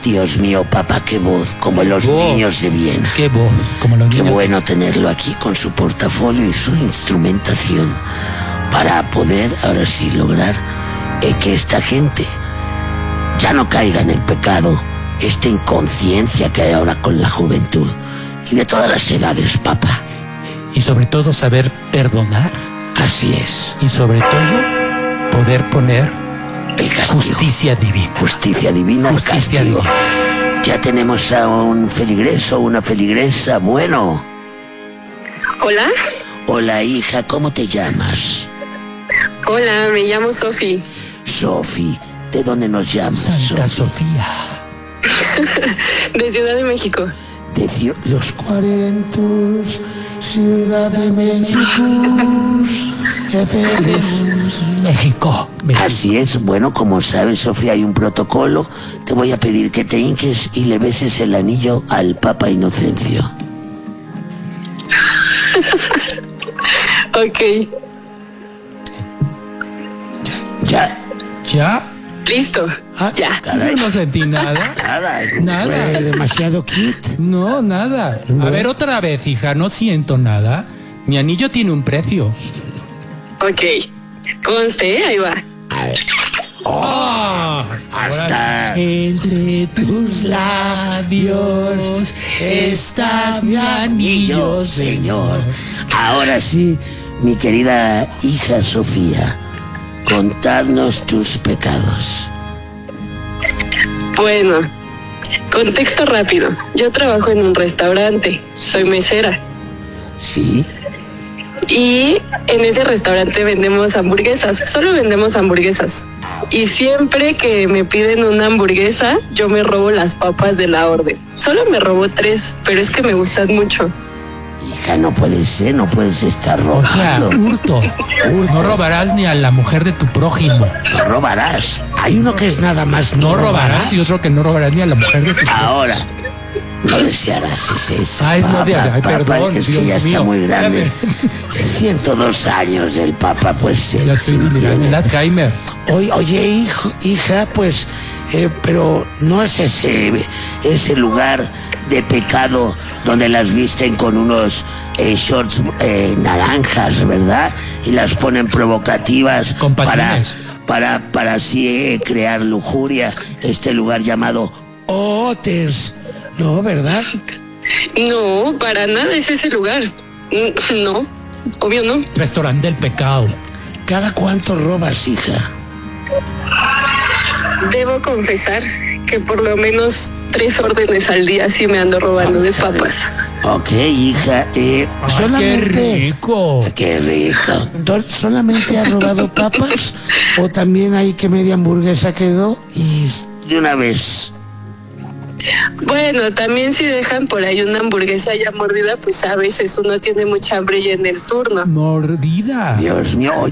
Dios mío, papá, qué voz, como los niños de Viena. Qué voz, como los niños. Qué bueno tenerlo aquí con su portafolio y su instrumentación para poder, ahora sí, lograr que esta gente ya no caiga en el pecado, esta inconsciencia que hay ahora con la juventud y de todas las edades, papá. Y sobre todo saber perdonar. Así es. Y sobre todo poder poner el castigo. Justicia divina. Justicia divina, Justicia el castigo. divina. Ya tenemos a un feligreso, una feligresa. Bueno. Hola. Hola, hija, ¿cómo te llamas? Hola, me llamo Sofi. Sofi, ¿de dónde nos llamas, Santa Sofi? Sofía. De Ciudad de México. De los 40, Ciudad de México. México. Así es, bueno, como sabes, Sofía, hay un protocolo. Te voy a pedir que te hinques y le beses el anillo al Papa Inocencio. Ok. ¿Ya? Listo. Ya. Caray. Yo no sentí nada. Nada. Fue demasiado cute. No, nada. A ver, otra vez, hija, no siento nada. Mi anillo tiene un precio. Ok. Conste, ahí va. Hasta entre tus labios está mi anillo, Señor. Ahora sí, mi querida hija Sofía, contadnos tus pecados. Bueno, contexto rápido. Yo trabajo en un restaurante. Soy mesera. ¿Sí? Y en ese restaurante vendemos hamburguesas. Solo vendemos hamburguesas. Y siempre que me piden una hamburguesa, yo me robo las papas de la orden. Solo me robo 3, pero es que me gustan mucho. Hija, no puede ser, no puedes estar O sea, robando. hurto. No robarás ni a la mujer de tu prójimo. No robarás. Hay uno que es nada más No robarás y otro que no robarás ni a la mujer de tu prójimo. Ahora, no desearás ese. Ay, no desearás. Ay, perdón, es que Dios ya está mío. muy grande. 102 años el Papa, pues Ya estoy mirando el Alzheimer. Oye, hija, pues, pero no es ese lugar de pecado donde las visten con unos shorts naranjas, ¿verdad? Y las ponen provocativas Con patines. para así crear lujuria. Este lugar llamado Otters, ¿no, verdad? No, para nada es ese lugar. No, obvio no. Restaurante del pecado. ¿Cada cuánto robas, hija? Debo confesar que por lo menos 3 órdenes al día sí me ando robando de papas. Ok, hija, solamente... ¡Qué rico! ¡Qué rico! ¿Solamente has robado papas? ¿O también hay que media hamburguesa quedó y de una vez? Bueno, también si dejan por ahí una hamburguesa ya mordida, pues a veces uno tiene mucha hambre y en el turno. Mordida. Dios mío,